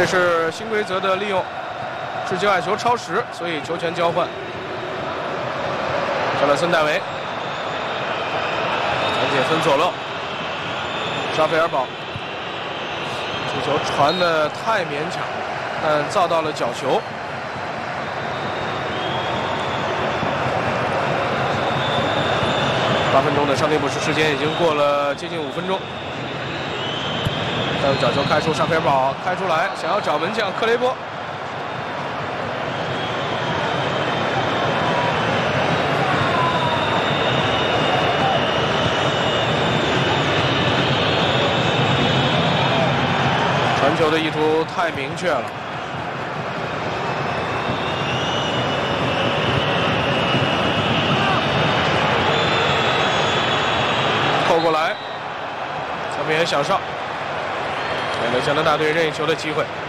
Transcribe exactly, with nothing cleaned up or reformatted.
这是新规则的利用，制球爱球超时，所以球权交换。克勒森戴维，传解分左漏，沙菲尔堡，这球传的太勉强，但造到了角球。八分钟的伤停补时时间已经过了接近五分钟。再用角球开出，沙菲尔堡开出来，想要找门将克雷波。传球的意图太明确了。扣过来，侧边小哨，给了加拿大队任意球的机会。